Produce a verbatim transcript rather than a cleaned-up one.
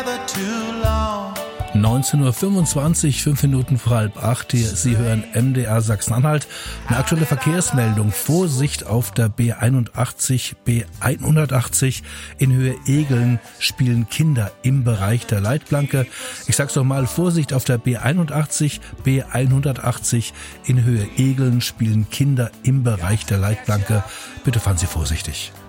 neunzehn Uhr fünfundzwanzig, fünf Minuten vor halb acht. Hier, Sie hören M D R Sachsen-Anhalt. Eine aktuelle Verkehrsmeldung. Vorsicht auf der B einundachtzig, B hundertachtzig. In Höhe Egeln spielen Kinder im Bereich der Leitplanke. Ich sag's noch mal, Vorsicht auf der B einundachtzig, B hundertachtzig. In Höhe Egeln spielen Kinder im Bereich der Leitplanke. Bitte fahren Sie vorsichtig.